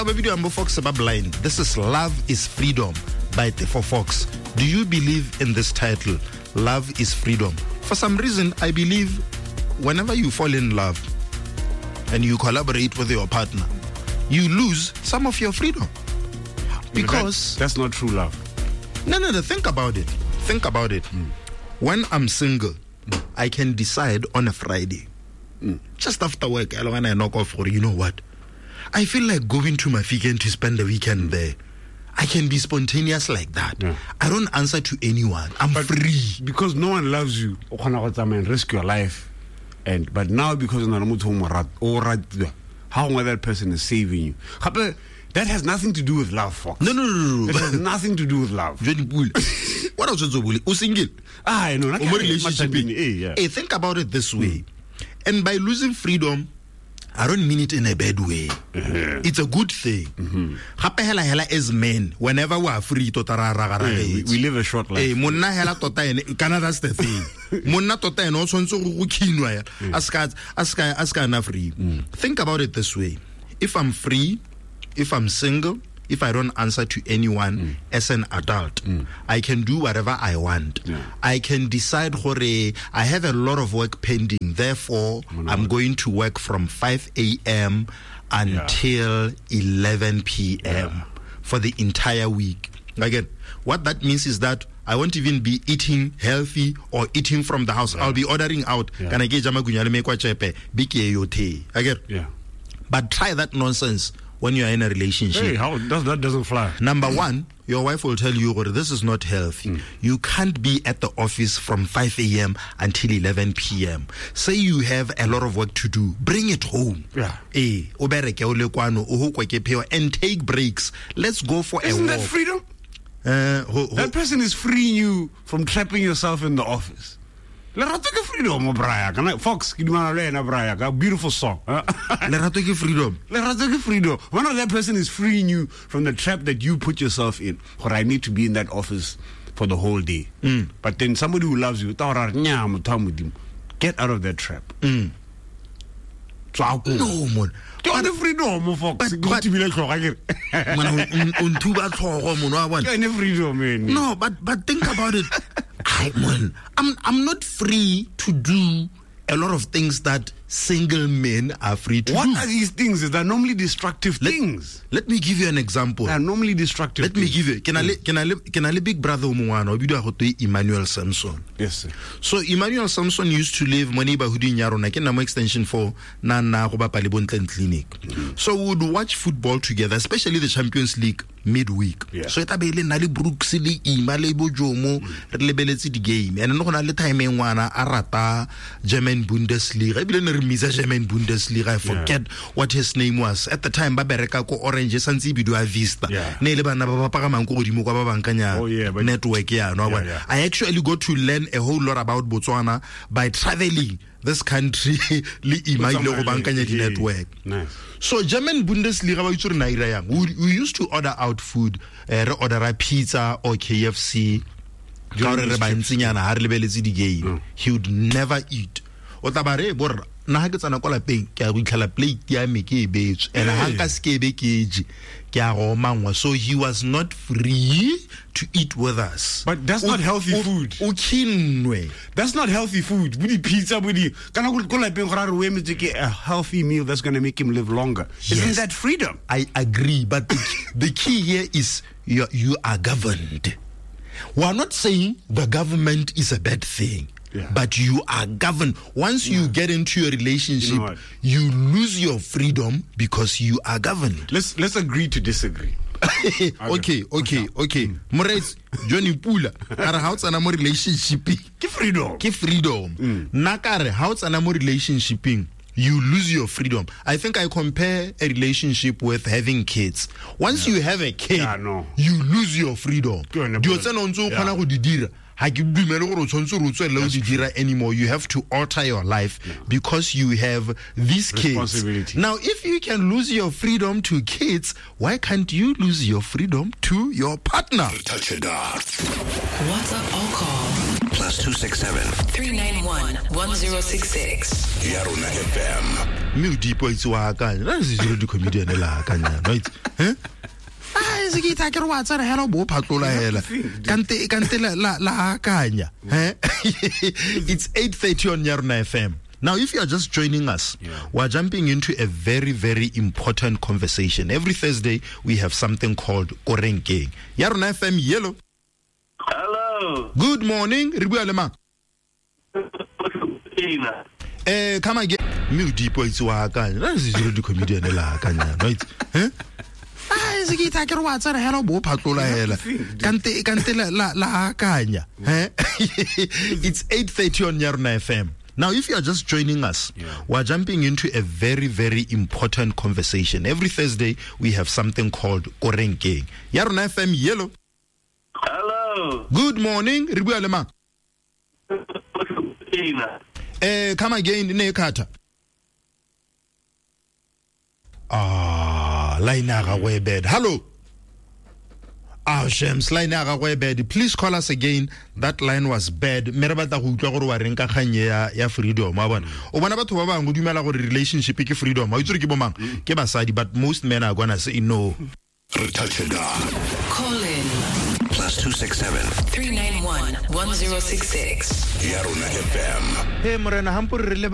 video ambo Fox about blind. This is Love is Freedom by Tefo Fox. Do you believe in this title? Love is Freedom. For some reason, I believe whenever you fall in love and you collaborate with your partner, you lose some of your freedom. Because that's not true love. No, think about it. When I'm single, I can decide on a Friday, just after work, when I knock off, or you know what, I feel like going to Mafikeng to spend the weekend there. I can be spontaneous like that. Yeah. I don't answer to anyone. I'm free. Because no one loves you, risk your life. But now because how that person is saving you. That has nothing to do with love, Fox. No. That has nothing to do with love. What else is it? Single? I know. Hey, think about it this way. And by losing freedom, I don't mean it in a bad way. It's a good thing. As men, whenever we are free, we live a short life. That's the thing. Think about it this way. If I'm free, if I'm single, if I don't answer to anyone as an adult, I can do whatever I want. I can decide, I have a lot of work pending, therefore I'm going to work from 5 a.m. until 11 p.m. for the entire week. Again, what that means is that I won't even be eating healthy or eating from the house. I'll be ordering out. But try that nonsense when you are in a relationship. Hey, that doesn't fly. Number one, your wife will tell you, this is not healthy. You can't be at the office from 5 a.m. until 11 p.m. Say you have a lot of work to do. Bring it home. And take breaks. Let's go for a walk. Isn't that freedom? That person is freeing you from trapping yourself in the office. Lerato ke freedom, Brian. Fox, a beautiful song. Lerato ke freedom. Lerato ke freedom. One of that person is freeing you from the trap that you put yourself in. Or I need to be in that office for the whole day. But then somebody who loves you, get out of that trap. No, man. But freedom, Fox. No, but think about it. I'm not free to do a lot of things that single men are free to do. What are these things? They're normally destructive things. Let me give you an example. They're normally destructive. Let me give you. Can I big brother Emmanuel Samson? Yes, sir. So Emmanuel Samson used to live Maniba Hudinyaron, like in extension for Nana Palibonten Clinic. So we would watch football together, especially the Champions League midweek. Yeah. So itabele nali Brooksili Imalebo Jomo rebeletse the game. And no na le time ngwana arata German Bundesliga. German Bundesliga. I forget what his name was. At the time Babereka ko Orange Sanzi Bidua Vista. Ne le bana ba pagamang ko godimo kwa ba bankanya network I actually got to learn a whole lot about Botswana by traveling this country network. Nice. So German Bundesliga we used to order out food, order a pizza or KFC. He would never eat. And so he was not free to eat with us. But that's not healthy food. That's not healthy food. Pizza, a healthy meal that's going to make him live longer. Isn't that freedom? I agree, but the key here is you are governed. We are not saying the government is a bad thing. But you are governed. Once you get into a relationship, you lose your freedom because you are governed. Let's agree to disagree. Okay. Morais Johnny Pula. Ara how's an relationship? Ke freedom. Nakare how's an relationship? You lose your freedom. I think I compare a relationship with having kids. Once you have a kid, you lose your freedom. Anymore. You have to alter your life because you have these kids. Now, if you can lose your freedom to kids, why can't you lose your freedom to your partner? Touch it off. WhatsApp or call +267 391 1066. ya Rona FM. Me o dipo itse wa akanya la se jure di comedian la akanya right se ke itse ke re wa tsara hela bo phatlola hela kante la akanya It's 8:30 on ya Rona FM. Now, if you are just joining us, we're jumping into a very, very important conversation. Every Thursday, we have something called Korenkeng. Ya Rona FM, yellow. Hello. Good morning. Ribu alema. Come again. Me dipo itse wa akanya la se jure di comedian la akanya right se ke itse ke re wa tsara hela bo phatlola hela kante la akanya It's 8:30 on ya Rona FM. Now, if you are just joining us, we're jumping into a very, very important conversation. Every Thursday, we have something called Korenkeng. Ya Rona FM, yellow. Hello. Good morning. Ribu alema. Come again, Nekata. Line aga bed. Hello. Shams, line aga bed. Please call us again. That line was bad. Merabata go utlwa gore wa reng ka khanye ya freedom wa bona. O bona batho ba bang go dumela gore relationship ke freedom. Wa itse ke bo mang? Ke basadi, but most men are gonna say no. Call in +267 391 1066. ya Rona FM. Hey Morena, hampuri